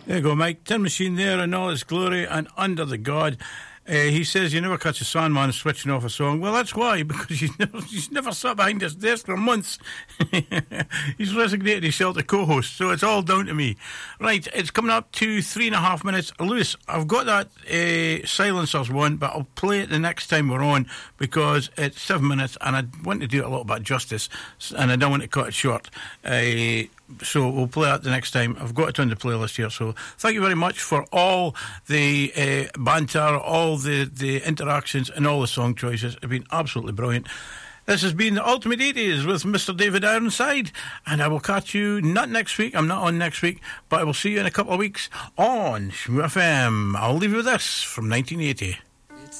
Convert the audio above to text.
There you go, Mike. Tin Machine there in all its glory and under the God. He says you never catch a Sandman switching off a song. Well, that's why, because he's never sat behind his desk for months. He's resignated himself to co-host, so it's all down to me. Right, it's coming up to 3.5 minutes. Lewis, I've got that Silencers one, but I'll play it the next time we're on because it's 7 minutes and I want to do it a little bit of justice and I don't want to cut it short. So we'll play that the next time. I've got it on the playlist here. So thank you very much for all the banter, all the interactions and all the song choices. It's been absolutely brilliant. This has been the Ultimate 80s with Mr. David Ironside, and I will catch you not next week. I'm not on next week, but I will see you in a couple of weeks on Shmoo FM. I'll leave you with this from 1980.